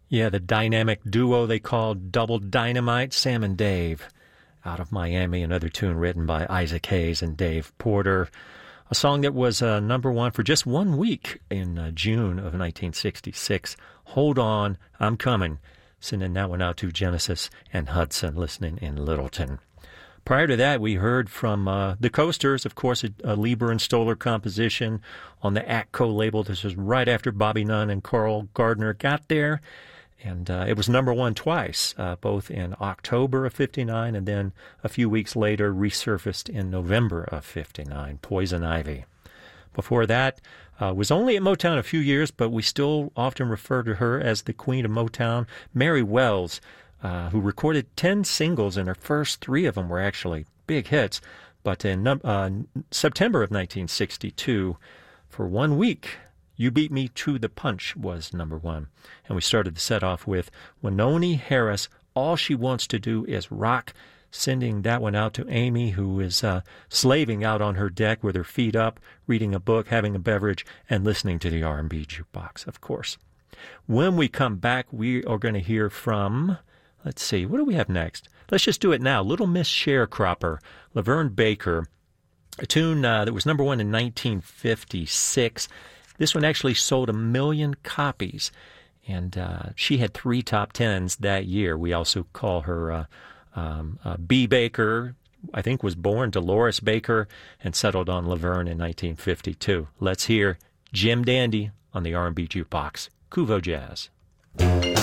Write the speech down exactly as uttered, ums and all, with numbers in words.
Yeah, the dynamic duo they called Double Dynamite, Sam and Dave, out of Miami, another tune written by Isaac Hayes and Dave Porter. A song that was uh, number one for just one week in uh, June of nineteen sixty-six. Hold On, I'm Coming. Sending that one out to Genesis and Hudson, listening in Littleton. Prior to that, we heard from uh, the Coasters, of course, a, a Lieber and Stoller composition on the Atco label. This was right after Bobby Nunn and Carl Gardner got there. And uh, it was number one twice, uh, both in October of fifty-nine and then a few weeks later resurfaced in November of fifty-nine, Poison Ivy. Before that, uh, was only at Motown a few years, but we still often refer to her as the Queen of Motown, Mary Wells, uh, who recorded ten singles, and her first three of them were actually big hits. But in uh, September of nineteen sixty-two, for one week, You Beat Me to the Punch was number one. And we started the set off with Wynonie Harris, All She Wants to Do Is Rock, sending that one out to Amy, who is uh, slaving out on her deck with her feet up, reading a book, having a beverage, and listening to the R and B jukebox, of course. When we come back, we are going to hear from, let's see, what do we have next? Let's just do it now. Little Miss Sharecropper, Laverne Baker, a tune uh, that was number one in nineteen fifty-six. This one actually sold a million copies, and uh, she had three top tens that year. We also call her uh, um, uh, B. Baker, I think was born Dolores Baker, and settled on Laverne in nineteen fifty-two. Let's hear Jim Dandy on the R and B Jukebox, Kuvo Jazz.